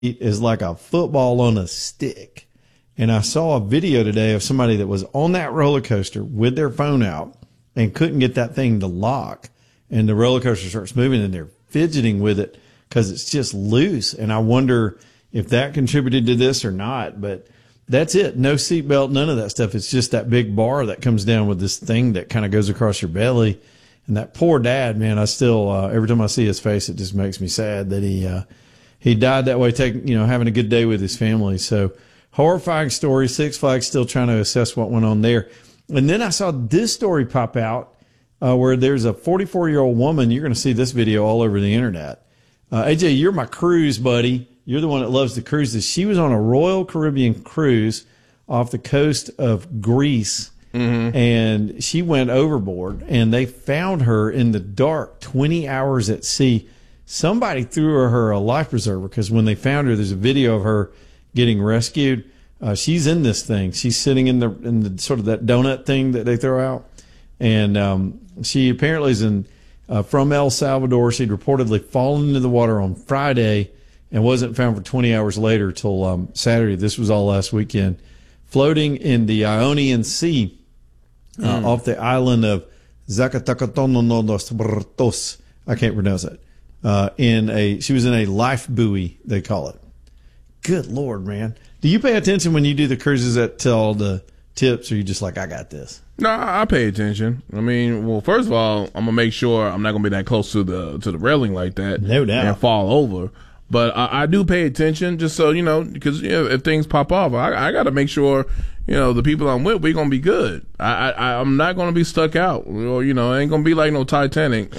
is like a football on a stick. And I saw a video today of somebody that was on that roller coaster with their phone out and couldn't get that thing to lock. And the roller coaster starts moving and they're fidgeting with it because it's just loose. And I wonder if that contributed to this or not. But that's it. No seatbelt, none of that stuff. It's just that big bar that comes down with this thing that kind of goes across your belly. And that poor dad, man, I still, every time I see his face, it just makes me sad that he died that way, having a good day with his family. So horrifying story. Six Flags still trying to assess what went on there. And then I saw this story pop out where there's a 44-year-old woman. You're going to see this video all over the internet. AJ, you're my cruise buddy. You're the one that loves the cruises. She was on a Royal Caribbean cruise off the coast of Greece, and she went overboard, and they found her in the dark 20 hours at sea. Somebody threw her a life preserver because when they found her, there's a video of her getting rescued. She's in this thing. She's sitting in the sort of that donut thing that they throw out. And she apparently is from El Salvador. She'd reportedly fallen into the water on Friday and wasn't found for 20 hours later till Saturday. This was all last weekend. Floating in the Ionian Sea off the island of Zakatacatononos. I can't pronounce it. She was in a life buoy, they call it. Good Lord, man. Do you pay attention when you do the cruises that tell the tips, or are you just like, I got this? No, I pay attention. I mean, well, first of all, I'm gonna make sure I'm not gonna be that close to the railing like that, no doubt, and fall over. But I do pay attention, just so you know, because if things pop off, I got to make sure the people I'm with, we're gonna be good. I'm not gonna be stuck out, or it ain't gonna be like no Titanic.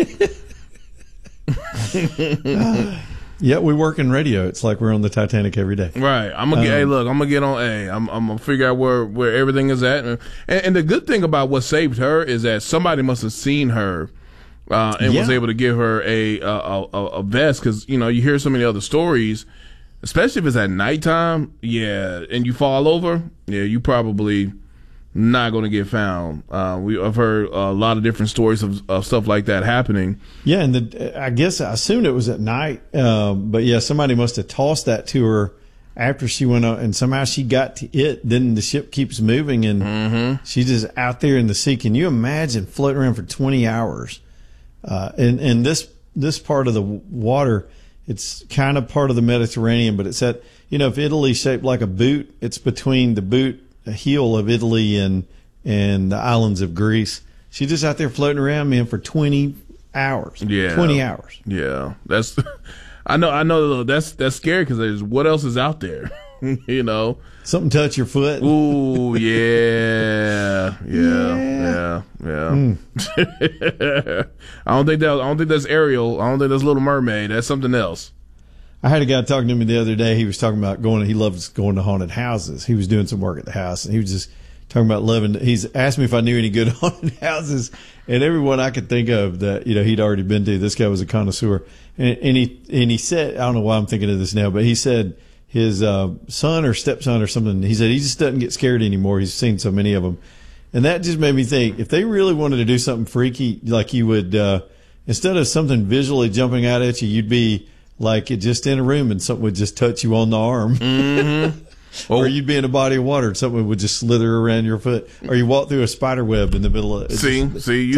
Yeah, we work in radio. It's like we're on the Titanic every day. Right. I'm gonna get on. I'm gonna figure out where everything is at. And the good thing about what saved her is that somebody must have seen her and was able to give her a vest, because you hear so many other stories, especially if it's at nighttime. Yeah, and you fall over. Yeah, you probably not going to get found. I've heard a lot of different stories of stuff like that happening. Yeah, and I guess I assumed it was at night, but yeah, somebody must have tossed that to her after she went out, and somehow she got to it. Then the ship keeps moving, and she's just out there in the sea. Can you imagine floating around for 20 hours? And this part of the water, it's kind of part of the Mediterranean, but it's at, if Italy's shaped like a boot, it's between the boot heel of Italy and the islands of Greece. She's just out there floating around, man, for 20 hours. Yeah. 20 hours. Yeah. That's, I know that's scary, because what else is out there? Something touch your foot. Ooh, yeah. Yeah. I don't think that's Ariel. I don't think that's Little Mermaid. That's something else. I had a guy talking to me the other day. He was talking about he loves going to haunted houses. He was doing some work at the house, and he was just talking about he's asked me if I knew any good haunted houses, and everyone I could think of that, he'd already been to. This guy was a connoisseur. And he said, I don't know why I'm thinking of this now, but he said his son or stepson or something, he said he just doesn't get scared anymore. He's seen so many of them. And that just made me think, if they really wanted to do something freaky, like you would, instead of something visually jumping out at you, you'd be like just in a room and something would just touch you on the arm. Or you'd be in a body of water and something would just slither around your foot. Or you walk through a spider web in the middle of it. See, you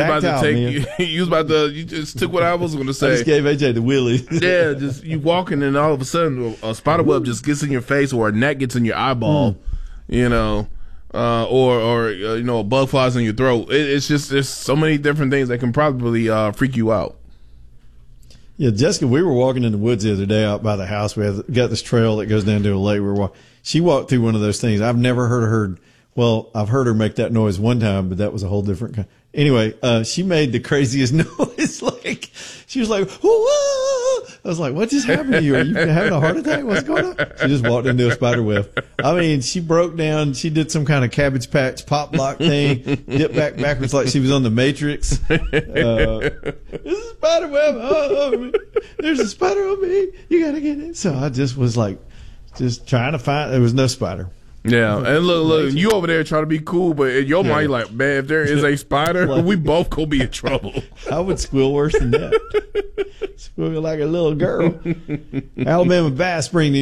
just took what I was going to say. I just gave AJ the willy. Yeah, just you walking and all of a sudden a spider web just gets in your face, or a gnat gets in your eyeball, or a bug flies in your throat. It's just, there's so many different things that can probably freak you out. Yeah, Jessica, we were walking in the woods the other day out by the house. Got this trail that goes down to a lake. She walked through one of those things. I've never heard her. Well, I've heard her make that noise one time, but that was a whole different kind. Anyway, she made the craziest noise. Like, she was like, whoa! I was like, what just happened to you? Are you having a heart attack? What's going on? She just walked into a spider web. I mean, she broke down. She did some kind of Cabbage Patch pop lock thing, dipped backwards like she was on the Matrix. There's a spider web. Oh, there's a spider on me. You got to get it. So I just was like, just trying to find, there was no spider. Yeah, and look, you over there trying to be cool, but in your mind, like, man, if there is a spider, we both gonna be in trouble. I would squeal worse than that. Squeal like a little girl. Alabama bass bring